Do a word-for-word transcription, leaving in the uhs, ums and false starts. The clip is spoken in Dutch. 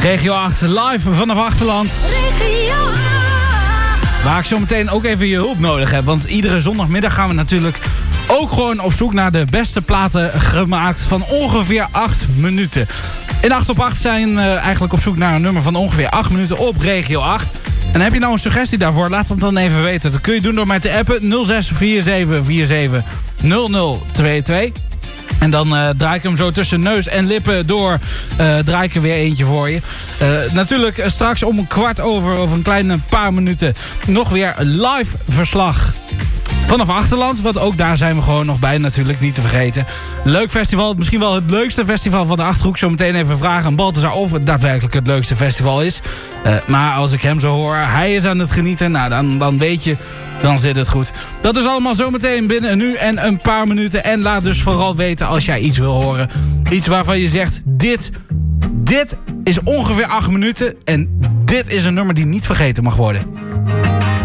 Regio acht, live vanaf Achterland. Regio acht. Waar ik zo meteen ook even je hulp nodig heb. Want iedere zondagmiddag gaan we natuurlijk ook gewoon op zoek naar de beste platen gemaakt van ongeveer acht minuten. In acht op acht zijn we eigenlijk op zoek naar een nummer van ongeveer acht minuten op Regio acht. En heb je nou een suggestie daarvoor? Laat het dan even weten. Dat kun je doen door mij te appen nul zes vier zeven vier zeven nul nul twee twee. En dan uh, draai ik hem zo tussen neus en lippen door. Uh, draai ik er weer eentje voor je. Uh, natuurlijk uh, straks om een kwart over, over een kleine paar minuten, nog weer live verslag vanaf Achterland. Want ook daar zijn we gewoon nog bij, natuurlijk niet te vergeten. Leuk festival, misschien wel het leukste festival van de Achterhoek. Zo meteen even vragen aan Balthazar of het daadwerkelijk het leukste festival is. Uh, maar als ik hem zo hoor, hij is aan het genieten. Nou, dan, dan weet je, dan zit het goed. Dat is allemaal zometeen binnen een uur en een paar minuten. En laat dus vooral weten als jij iets wil horen. Iets waarvan je zegt, dit, dit is ongeveer acht minuten. En dit is een nummer die niet vergeten mag worden.